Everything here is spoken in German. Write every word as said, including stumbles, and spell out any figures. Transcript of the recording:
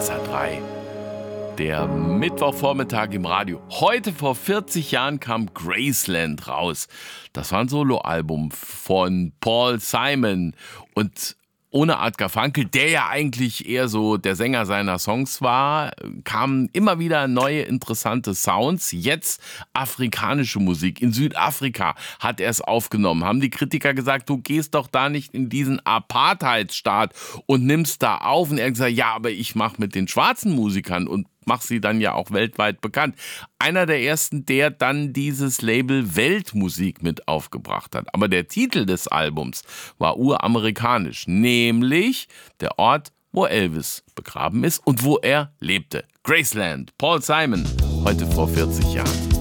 S R drei. Der Mittwochvormittag im Radio. Heute vor vierzig Jahren kam Graceland raus. Das war ein Soloalbum von Paul Simon und ohne Art Garfunkel, der ja eigentlich eher so der Sänger seiner Songs war, kamen immer wieder neue interessante Sounds. Jetzt afrikanische Musik. In Südafrika hat er es aufgenommen. Haben die Kritiker gesagt, du gehst doch da nicht in diesen Apartheidsstaat und nimmst da auf. Und er hat gesagt, ja, aber ich mache mit den schwarzen Musikern und mache sie dann ja auch weltweit bekannt. Einer der ersten, der dann dieses Label Weltmusik mit aufgebracht hat. Aber der Titel des Albums war uramerikanisch, nämlich der Ort, wo Elvis begraben ist und wo er lebte. Graceland, Paul Simon, heute vor vierzig Jahren.